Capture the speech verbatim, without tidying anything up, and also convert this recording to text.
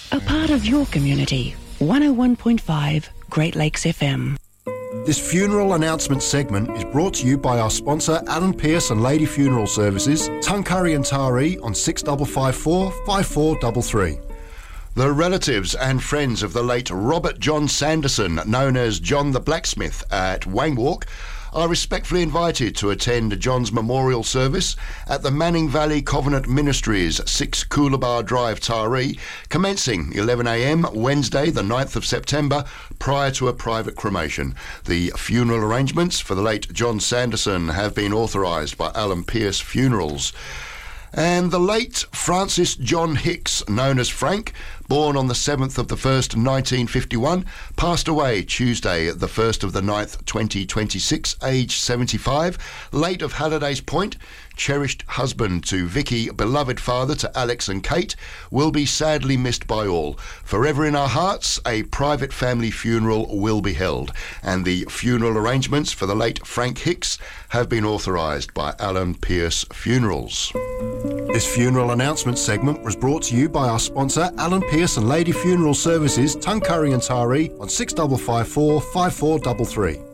A part of your community. one oh one point five Great Lakes F M. This funeral announcement segment is brought to you by our sponsor Alan Pearce and Lady Funeral Services, Tuncurry and Taree on six five five four, five four three three. The relatives and friends of the late Robert John Sanderson, known as John the Blacksmith at Wangwalk, are respectfully invited to attend John's memorial service at the Manning Valley Covenant Ministries, six Coolabah Drive, Taree, commencing eleven a m Wednesday the ninth of September, prior to a private cremation. The funeral arrangements for the late John Sanderson have been authorised by Alan Pearce Funerals. And the late Francis John Hicks, known as Frank, born on the seventh of the first nineteen fifty-one, passed away Tuesday the first of the ninth twenty twenty-six, aged seventy-five, late of Halliday's Point, cherished husband to Vicky, beloved father to Alex and Kate, will be sadly missed by all. Forever in our hearts, a private family funeral will be held, and the funeral arrangements for the late Frank Hicks have been authorised by Alan Pearce Funerals. This funeral announcement segment was brought to you by our sponsor Alan Pearce and Lady Funeral Services, Tuncurry and Taree on six five five four, five four three three.